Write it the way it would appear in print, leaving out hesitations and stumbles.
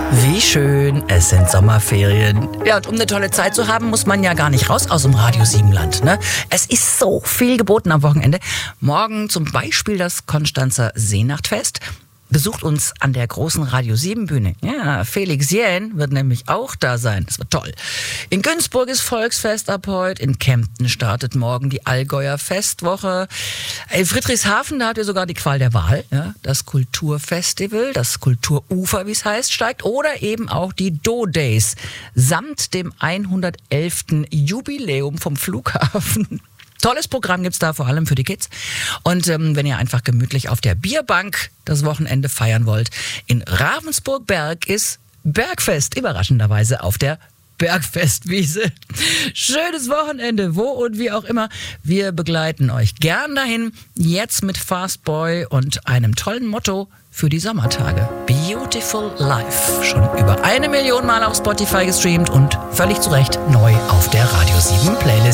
Wie schön, es sind Sommerferien. Ja, und um eine tolle Zeit zu haben, muss man ja gar nicht raus aus dem Radio Siebenland, ne? Es ist so viel geboten am Wochenende. Morgen zum Beispiel das Konstanzer Seenachtfest. Besucht uns an der großen Radio 7 Bühne. Ja, Felix Jähn wird nämlich auch da sein. Das wird toll. In Günzburg ist Volksfest ab heute. In Kempten startet morgen die Allgäuer Festwoche. In Friedrichshafen, da habt ihr sogar die Qual der Wahl. Ja, das Kulturfestival, das Kulturufer, wie es heißt, steigt. Oder eben auch die Do-Days samt dem 111. Jubiläum vom Flughafen. Tolles Programm gibt's da, vor allem für die Kids. Und wenn ihr einfach gemütlich auf der Bierbank das Wochenende feiern wollt, in Ravensburg-Berg ist Bergfest, überraschenderweise auf der Bergfestwiese. Schönes Wochenende, wo und wie auch immer. Wir begleiten euch gern dahin, jetzt mit Fastboy und einem tollen Motto für die Sommertage. Beautiful Life. Schon über 1 Million Mal auf Spotify gestreamt und völlig zu Recht neu auf der Radio 7 Playlist.